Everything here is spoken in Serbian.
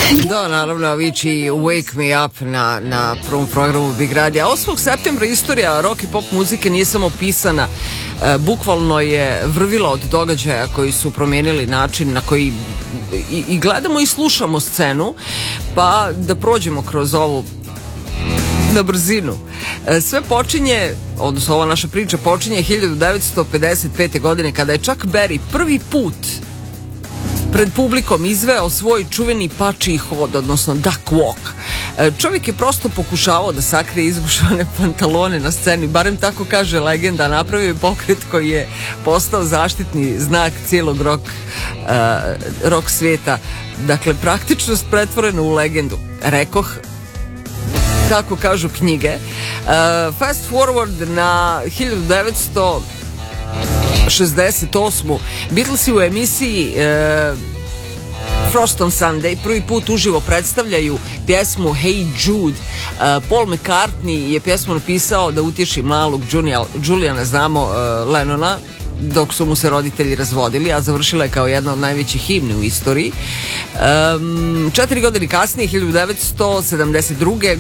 Da, naravno, Avicii Wake Me Up na prvom programu Big Radija. 8. septembra istorija rock i pop muzike nije samo pisana, bukvalno je vrvila od događaja koji su promijenili način na koji i gledamo i slušamo scenu, pa da prođemo kroz ovu na brzinu. Sve počinje, odnosno ova naša priča počinje 1955. godine kada je Chuck Berry prvi put pred publikom izveo svoj čuveni pačiji hod, odnosno duck walk. Čovjek je prosto pokušavao da sakrije izgušane pantalone na sceni, barem tako kaže legenda. Napravio je pokret koji je postao zaštitni znak cijelog rock svijeta. Dakle, praktičnost pretvorena u legendu. Rekoh, kako kažu knjige. Fast forward na 1968. Beatlesi u emisiji Frost on Sunday prvi put uživo predstavljaju pjesmu Hey Jude. Paul McCartney je pjesmu napisao da utješi malog Juliana, znamo, Lennona, dok su mu se roditelji razvodili, a završila je kao jedna od najvećih himni u istoriji. 4 godine kasnije, 1972.